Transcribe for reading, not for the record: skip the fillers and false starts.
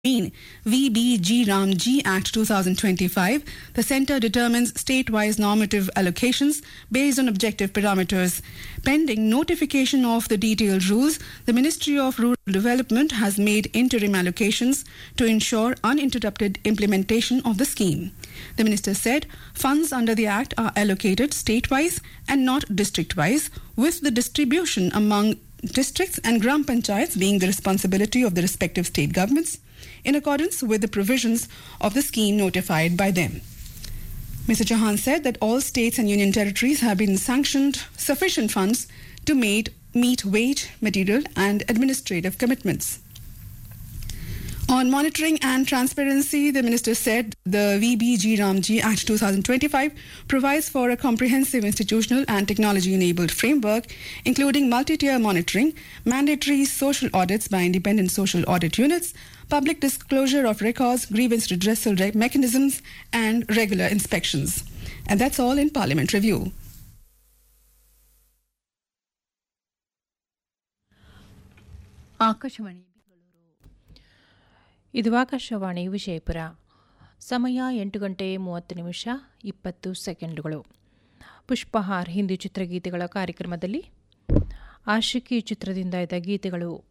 In VBG Ramji Act 2025, the Centre determines state-wise normative allocations based on objective parameters. Pending notification of the detailed rules, the Ministry of Rural Development has made interim allocations to ensure uninterrupted implementation of the scheme. The Minister said funds under the Act are allocated state-wise and not district-wise, with the distribution among districts and Gram Panchayats being the responsibility of the respective state governments, in accordance with the provisions of the scheme notified by them. Mr. Chauhan said that all states and union territories have been sanctioned sufficient funds to meet wage, material and administrative commitments. On monitoring and transparency, the Minister said the VBG Ramji Act 2025 provides for a comprehensive institutional and technology-enabled framework, including multi-tier monitoring, mandatory social audits by independent social audit units, public disclosure of records, grievance redressal mechanisms, and regular inspections. And that's all in Parliament Review. Akashvani ಇದು ಆಕಾಶವಾಣಿ ವಿಜಯಪುರ. ಸಮಯ 8:30 ಪುಷ್ಪಹಾರ್ ಹಿಂದಿ ಚಿತ್ರಗೀತೆಗಳ ಕಾರ್ಯಕ್ರಮದಲ್ಲಿ ಆಶಿಕಿ ಚಿತ್ರದಿಂದ ಇದ್ದ ಗೀತೆಗಳು